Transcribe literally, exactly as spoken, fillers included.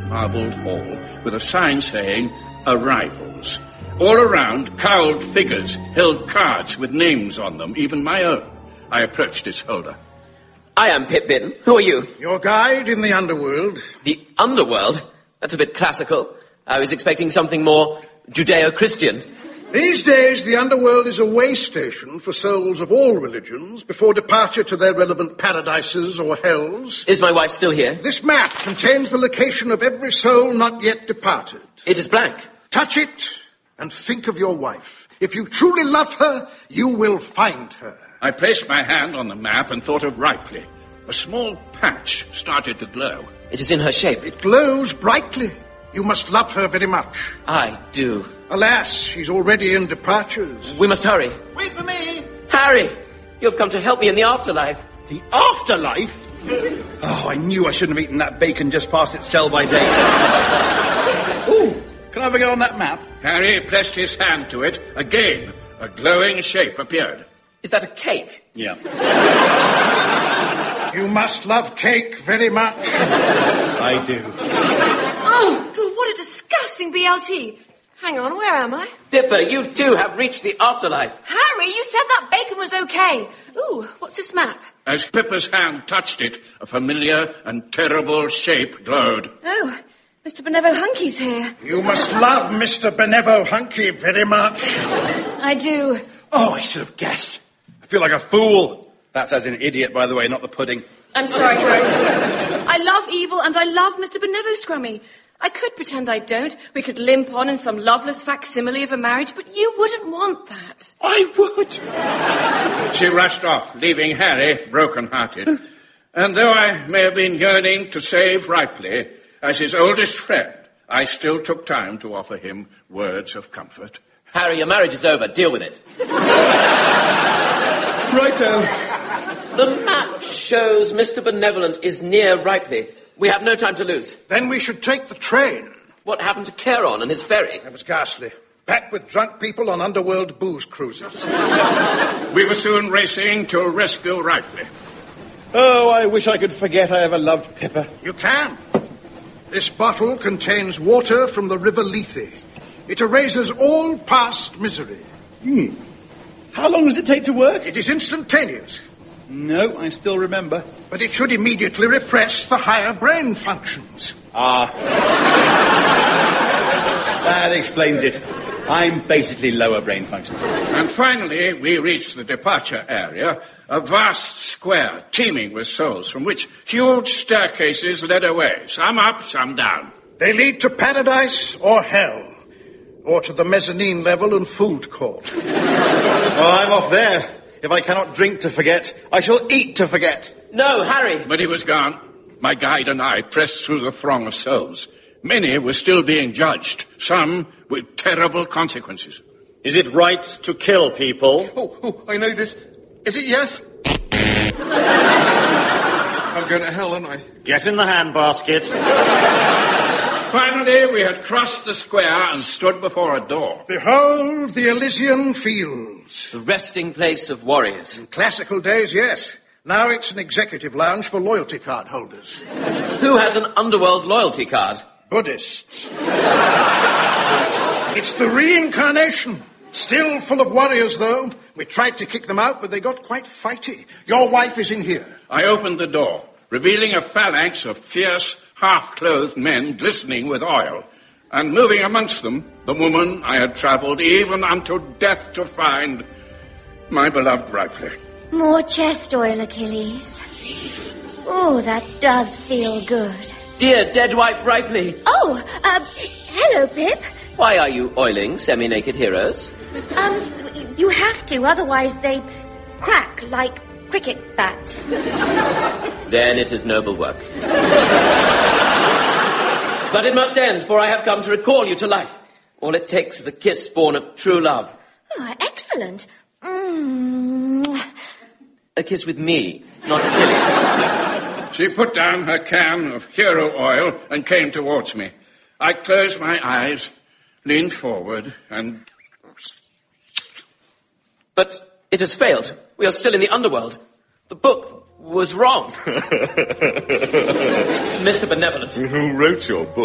marbled hall with a sign saying, Arrivals. All around, cowled figures held cards with names on them, even my own. I approached its holder. I am Pippin. Who are you? Your guide in the underworld. The underworld? That's a bit classical. I was expecting something more Judeo-Christian. These days, the underworld is a way station for souls of all religions before departure to their relevant paradises or hells. Is my wife still here? This map contains the location of every soul not yet departed. It is blank. Touch it and think of your wife. If you truly love her, you will find her. I placed my hand on the map and thought of Ripley. A small patch started to glow. It is in her shape. It glows brightly. You must love her very much. I do. Alas, she's already in departures. We must hurry. Wait for me. Harry, you have come to help me in the afterlife. The afterlife? Oh, I knew I shouldn't have eaten that bacon just past its sell-by date. Ooh, can I have a go on that map? Harry pressed his hand to it. Again, a glowing shape appeared. Is that a cake? Yeah. You must love cake very much. I do. Oh, God, what a disgusting B L T. Hang on, where am I? Pippa, you too have reached the afterlife. Harry, you said that bacon was okay. Ooh, what's this map? As Pippa's hand touched it, a familiar and terrible shape glowed. Oh, Mister Benevo Hunky's here. You must love Mister Benevo Hunky very much. I do. Oh, I should have guessed. I feel like a fool. That's as in idiot, by the way, not the pudding. I'm sorry, Harry. I love evil and I love Mister Benevo Scrummy. I could pretend I don't. We could limp on in some loveless facsimile of a marriage, but you wouldn't want that. I would. She rushed off, leaving Harry broken-hearted. And though I may have been yearning to save Ripley, as his oldest friend, I still took time to offer him words of comfort. Harry, your marriage is over. Deal with it. Righto. The map shows Mister Benevolent is near Ripley. We have no time to lose. Then we should take the train. What happened to Charon and his ferry? That was ghastly. Packed with drunk people on underworld booze cruises. We were soon racing to rescue Ripley. Oh, I wish I could forget I ever loved Pippa. You can. This bottle contains water from the River Lethe. It erases all past misery. Hmm. How long does it take to work? It is instantaneous. No, I still remember. But it should immediately repress the higher brain functions. Ah. That explains it. I'm basically lower brain functions. And finally, we reached the departure area, a vast square teeming with souls from which huge staircases led away, some up, some down. They lead to paradise or hell, or to the mezzanine level and food court. Oh, I'm off there. If I cannot drink to forget, I shall eat to forget. No, Harry. But he was gone. My guide and I pressed through the throng of souls. Many were still being judged, some with terrible consequences. Is it right to kill people? Oh, oh, I know this. Is it yes? I'm going to hell, aren't I? Get in the handbasket. Finally, we had crossed the square and stood before a door. Behold the Elysian Fields. The resting place of warriors. In classical days, yes. Now it's an executive lounge for loyalty card holders. Who has an underworld loyalty card? Buddhists. It's the reincarnation. Still full of warriors, though. We tried to kick them out, but they got quite fighty. Your wife is in here. I opened the door, revealing a phalanx of fierce, half-clothed men glistening with oil. And moving amongst them, the woman I had travelled even unto death to find, my beloved Ripley. More chest oil, Achilles. Oh, that does feel good. Dear dead wife Ripley. Oh, uh, hello, Pip. Why are you oiling semi-naked heroes? Um, you have to, otherwise they crack like cricket bats. Then it is noble work. But it must end, for I have come to recall you to life. All it takes is a kiss born of true love. Oh, excellent. Mm. A kiss with me, not Achilles. She put down her can of hero oil and came towards me. I closed my eyes, leaned forward, and... But it has failed. We are still in the underworld. The book was wrong. Mister Benevolent. Who wrote your book?